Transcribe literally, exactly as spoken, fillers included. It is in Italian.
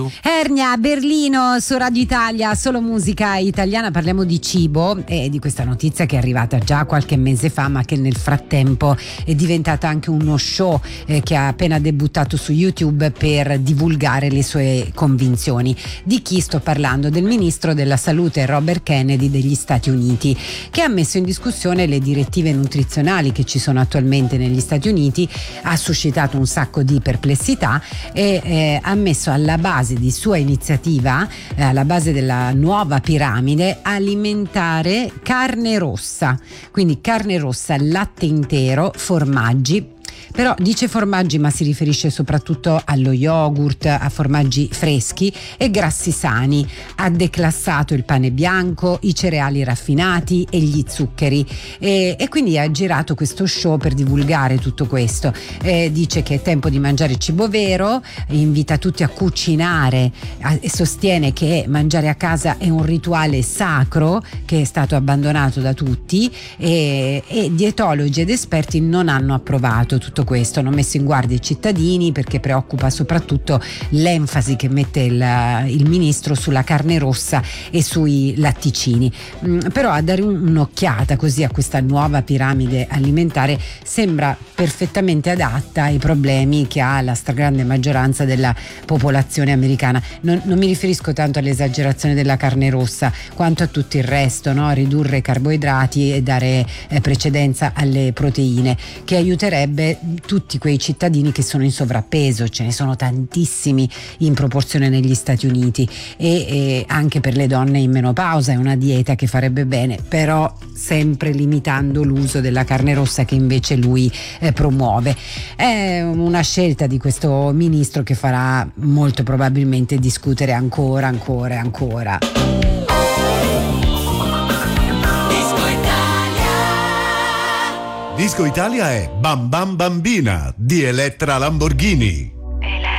Ernia, Berlino, su Radio Italia, solo musica italiana. Parliamo di cibo e di questa notizia che è arrivata già qualche mese fa, ma che nel frattempo è diventata anche uno show eh, che ha appena debuttato su YouTube per divulgare le sue convinzioni. Di chi sto parlando? Del ministro della salute Robert Kennedy degli Stati Uniti, che ha messo in discussione le direttive nutrizionali che ci sono attualmente negli Stati Uniti, ha suscitato un sacco di perplessità e eh, ha messo alla base di sua iniziativa, eh, alla base della nuova piramide alimentare, carne rossa, quindi carne rossa, latte intero, formaggi. Però dice formaggi, ma si riferisce soprattutto allo yogurt, a formaggi freschi e grassi sani. Ha declassato il pane bianco, i cereali raffinati e gli zuccheri e, e quindi ha girato questo show per divulgare tutto questo. Eh, dice che è tempo di mangiare cibo vero, invita tutti a cucinare a, e sostiene che mangiare a casa è un rituale sacro che è stato abbandonato da tutti e, e dietologi ed esperti non hanno approvato tutto questo, hanno messo in guardia i cittadini perché preoccupa soprattutto l'enfasi che mette il, il ministro sulla carne rossa e sui latticini. Mm, però a dare un'occhiata così a questa nuova piramide alimentare sembra perfettamente adatta ai problemi che ha la stragrande maggioranza della popolazione americana. Non, non mi riferisco tanto all'esagerazione della carne rossa quanto a tutto il resto, no? Ridurre i carboidrati e dare eh, precedenza alle proteine, che aiuterebbe tutti quei cittadini che sono in sovrappeso. Ce ne sono tantissimi in proporzione negli Stati Uniti e, e anche per le donne in menopausa è una dieta che farebbe bene, però sempre limitando l'uso della carne rossa che invece lui eh, promuove. È una scelta di questo ministro che farà molto probabilmente discutere ancora, ancora e ancora. Disco Italia è Bam Bam Bambina di Elettra Lamborghini.